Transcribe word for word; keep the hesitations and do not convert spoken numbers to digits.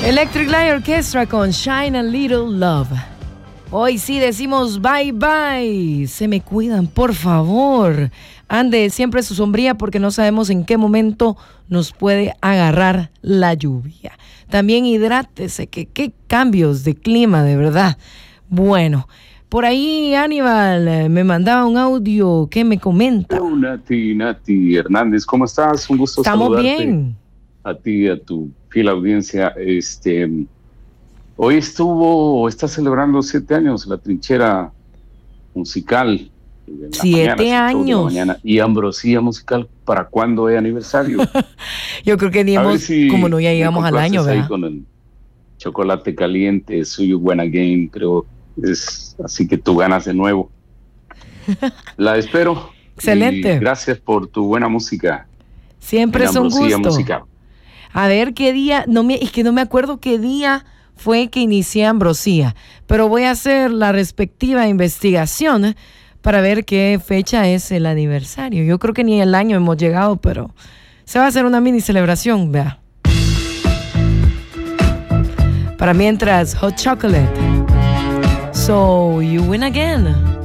Electric Light Orchestra con Shine a Little Love. Hoy sí decimos bye bye. Se me cuidan, por favor. Ande siempre su sombría porque no sabemos en qué momento nos puede agarrar la lluvia. También hidrátese, que qué cambios de clima, de verdad. Bueno, por ahí Aníbal me mandaba un audio que me comenta. Oh, Nati, Nati Hernández, ¿cómo estás? Un gusto Estamos saludarte. bien. A ti y a tu fiel audiencia. Este, hoy estuvo, está celebrando siete años la trinchera musical. Siete mañana, años. Mañana, y Ambrosía musical, ¿para cuándo es aniversario? Yo creo que digamos, si como no ya llegamos al año, ahí ¿verdad? con el chocolate caliente, suyo buena game, creo. Es, así que tú ganas de nuevo. La espero. Excelente. Y gracias por tu buena música. Siempre es un gusto. Musical. A ver qué día, no me, es que no me acuerdo qué día fue que inicié Ambrosía, pero voy a hacer la respectiva investigación para ver qué fecha es el aniversario. Yo creo que ni el año hemos llegado, pero se va a hacer una mini celebración, vea. Para mientras, Hot Chocolate. So you win again.